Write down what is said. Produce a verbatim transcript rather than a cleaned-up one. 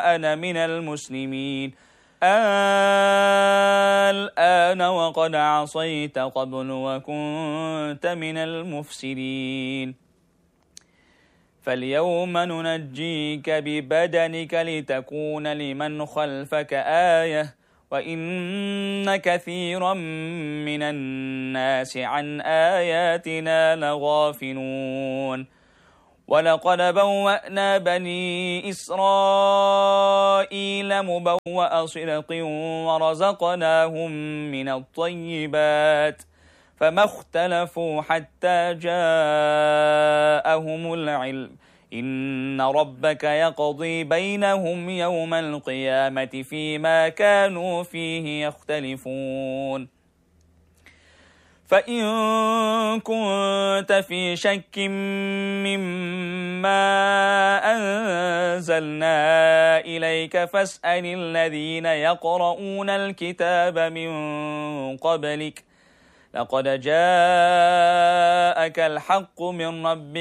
أنا من المسلمين الآن وقد عصيت قبل وكنت من المفسدين فاليوم ننجيك ببدنك لتكون لمن خلفك آية وإن كثيرا من الناس عن آياتنا لغافلون ولقد بوأنا بني إسرائيل مبوأ صدق ورزقناهم من الطيبات فما اختلفوا حتى جاءهم العلم إن ربك يقضي بينهم يوم القيامة فيما كانوا فيه يختلفون فإن كنت في شك مما أنزلنا إليك فاسأل الذين يقرؤون الكتاب من قبلك لقد جاءك الحق من ربك